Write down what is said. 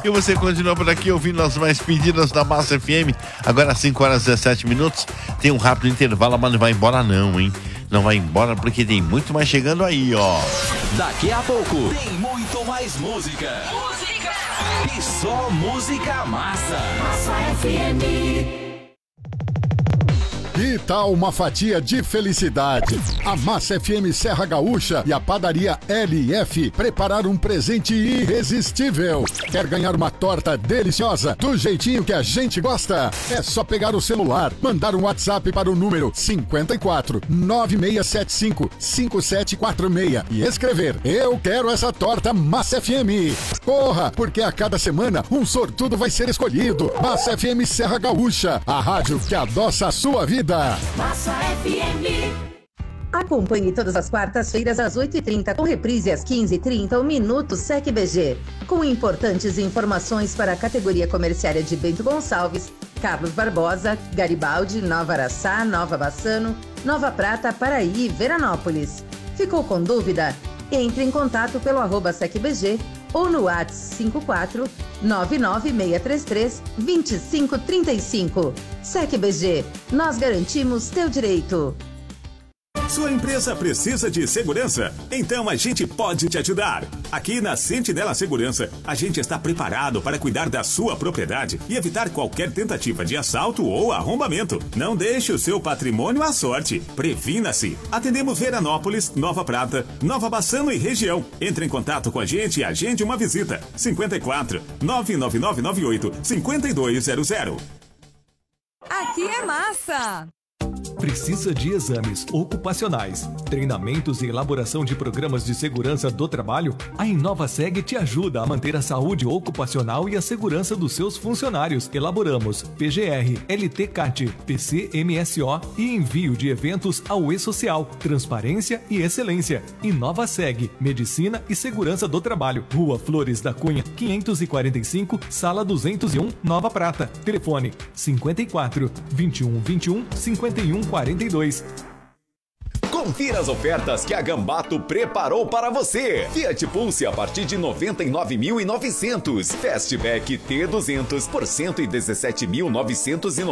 E você continua por aqui ouvindo as mais pedidas da Massa FM. Agora 5 horas e 17 minutos. Tem um rápido intervalo, mas não vai embora não, hein? Não vai embora porque tem muito mais chegando aí, ó. Daqui a pouco tem muito mais música. E só música massa. Massa FM. Que tal uma fatia de felicidade? A Massa FM Serra Gaúcha e a padaria LF prepararam um presente irresistível. Quer ganhar uma torta deliciosa do jeitinho que a gente gosta? É só pegar o celular, mandar um WhatsApp para o número 54 9675 5746 e escrever: eu quero essa torta Massa FM. Corra, porque a cada semana um sortudo vai ser escolhido. Massa FM Serra Gaúcha, a rádio que adoça a sua vida. Massa FM. Acompanhe todas as quartas-feiras às 8h30 com reprise às 15h30 o Minuto Sec BG, com importantes informações para a categoria comerciária de Bento Gonçalves, Carlos Barbosa, Garibaldi, Nova Araçá, Nova Bassano, Nova Prata, Paraí e Veranópolis. Ficou com dúvida? Entre em contato pelo @SecBG ou no WhatsApp 54 99633 2535. SecBG, nós garantimos teu direito. Sua empresa precisa de segurança? Então a gente pode te ajudar. Aqui na Sentinela Segurança, a gente está preparado para cuidar da sua propriedade e evitar qualquer tentativa de assalto ou arrombamento. Não deixe o seu patrimônio à sorte. Previna-se. Atendemos Veranópolis, Nova Prata, Nova Bassano e região. Entre em contato com a gente e agende uma visita. 54 99998 5200. Aqui é massa! Precisa de exames ocupacionais, treinamentos e elaboração de programas de segurança do trabalho? A InovaSeg te ajuda a manter a saúde ocupacional e a segurança dos seus funcionários. Elaboramos PGR, LTCAT, PCMSO e envio de eventos ao E-Social, transparência e excelência. InovaSeg, Medicina e Segurança do Trabalho. Rua Flores da Cunha, 545, Sala 201, Nova Prata. Telefone 54 21 21 51 42. Confira as ofertas que a Gambato preparou para você. Fiat Pulse a partir de 99.900. Fastback T200 por 117.990.